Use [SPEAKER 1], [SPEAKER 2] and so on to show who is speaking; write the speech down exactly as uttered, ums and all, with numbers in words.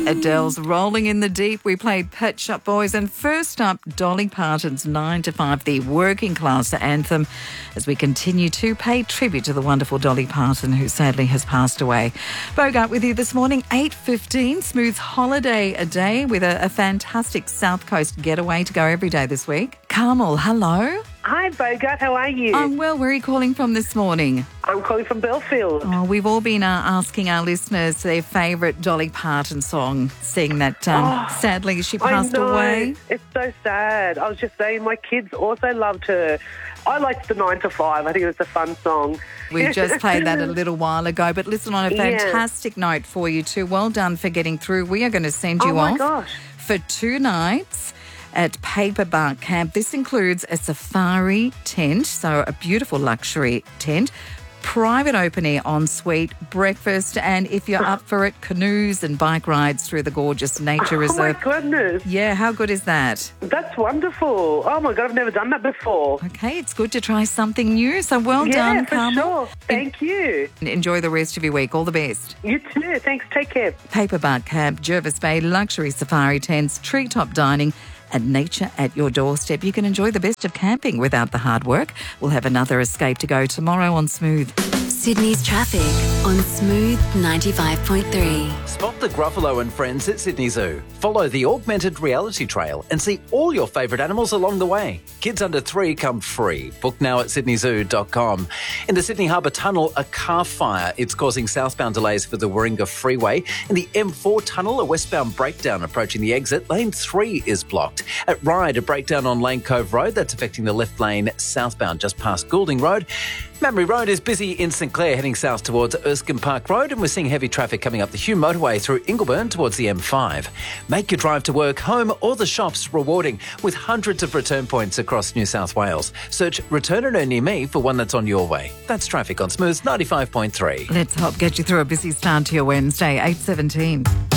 [SPEAKER 1] Adele's Rolling in the Deep. We played Pet Shop Boys. And first up, Dolly Parton's nine to five, the working class anthem, as we continue to pay tribute to the wonderful Dolly Parton, who sadly has passed away. Bogart with you this morning, eight fifteen, smooth holiday a day with a, a fantastic South Coast getaway to go every day this week. Carmel, hello.
[SPEAKER 2] Hi, Bogart. How are you?
[SPEAKER 1] I'm well. Where are you calling from this morning?
[SPEAKER 2] I'm calling from Belfield.
[SPEAKER 1] Oh, we've all been uh, asking our listeners their favourite Dolly Parton song, seeing that um,
[SPEAKER 2] Oh,
[SPEAKER 1] sadly she passed
[SPEAKER 2] I know.
[SPEAKER 1] away.
[SPEAKER 2] It's so sad. I was just saying my kids also loved her. I liked the nine to five. I think it was a fun song.
[SPEAKER 1] We just played that a little while ago. But listen, on a
[SPEAKER 2] Yeah.
[SPEAKER 1] fantastic note for you too. Well done for getting through. We are going to send you
[SPEAKER 2] Oh, my
[SPEAKER 1] off
[SPEAKER 2] gosh.
[SPEAKER 1] for two nights at Paperbark Camp. This includes a safari tent, so a beautiful luxury tent, private open-air ensuite, breakfast, and if you're up for it, canoes and bike rides through the gorgeous nature
[SPEAKER 2] Oh,
[SPEAKER 1] reserve.
[SPEAKER 2] my goodness.
[SPEAKER 1] Yeah, how good is that?
[SPEAKER 2] That's wonderful. Oh, my God. I've never done that before.
[SPEAKER 1] Okay, it's good to try something new. So well
[SPEAKER 2] yeah,
[SPEAKER 1] done,
[SPEAKER 2] for
[SPEAKER 1] Carmel.
[SPEAKER 2] sure. Thank you.
[SPEAKER 1] Enjoy the rest of your week. All the best.
[SPEAKER 2] You too. Thanks. Take care.
[SPEAKER 1] Paperbark Camp, Jervis Bay, luxury safari tents, treetop dining, and nature at your doorstep. You can enjoy the best of camping without the hard work. We'll have another escape to go tomorrow on Smooth.
[SPEAKER 3] Sydney's traffic on Smooth ninety-five point three.
[SPEAKER 4] Spot the Gruffalo and friends at Sydney Zoo. Follow the augmented reality trail and see all your favourite animals along the way. Kids under three come free. Book now at sydney zoo dot com. In the Sydney Harbour Tunnel, a car fire. It's causing southbound delays for the Warringah Freeway. In the M four Tunnel, a westbound breakdown approaching the exit. Lane three is blocked. At Ryde, a breakdown on Lane Cove Road. That's affecting the left lane southbound just past Goulding Road. Mamre Road is busy in St Clair heading south towards Erskine Park Road, and we're seeing heavy traffic coming up the Hume Motorway through Ingleburn towards the M five. Make your drive to work, home or the shops rewarding with hundreds of return points across New South Wales. Search Return and Earn Near Me for one that's on your way. That's traffic on Smooth ninety-five point three.
[SPEAKER 1] Let's help get you through a busy start to your Wednesday, eight seventeen.